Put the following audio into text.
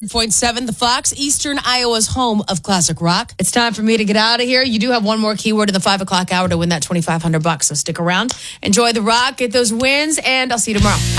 101.7 The Fox, Eastern Iowa's home of classic rock. It's time for me to get out of here. You do have one more keyword in the 5 o'clock hour to win that $2,500. So stick around. Enjoy the rock, get those wins, and I'll see you tomorrow.